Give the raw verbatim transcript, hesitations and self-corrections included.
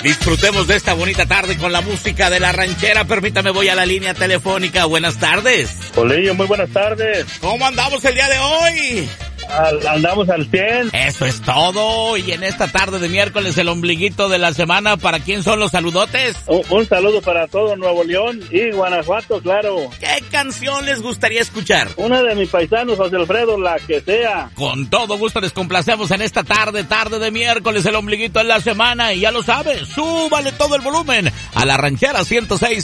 Disfrutemos de esta bonita tarde con la música de La Ranchera. Permítame, voy a la línea telefónica. Buenas tardes. Polillo, muy buenas tardes. ¿Cómo andamos el día de hoy? Al, andamos al cien. Eso es todo. Y en esta tarde de miércoles, el ombliguito de la semana, ¿para quién son los saludotes? Un, un saludo para todo Nuevo León y Guanajuato, claro. ¿Qué canción les gustaría escuchar? Una de mis paisanos, José Alfredo, la que sea. Con todo gusto les complacemos en esta tarde, tarde de miércoles, el ombliguito de la semana. Y ya lo sabes, súbale todo el volumen a La Ranchera ciento seis